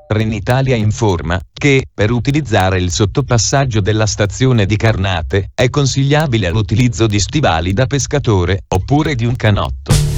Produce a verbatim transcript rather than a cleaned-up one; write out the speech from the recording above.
Trenitalia informa che, per utilizzare il sottopassaggio della stazione di Carnate, è consigliabile l'utilizzo di stivali da pescatore, oppure di un canotto.